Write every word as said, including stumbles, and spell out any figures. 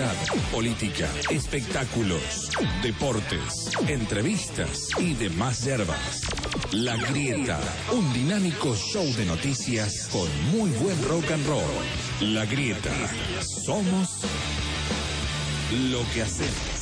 actualidad, política, espectáculos, deportes, entrevistas y demás yerbas. La Grieta, un dinámico show de noticias con muy buen rock and roll. La Grieta, somos lo que hacemos.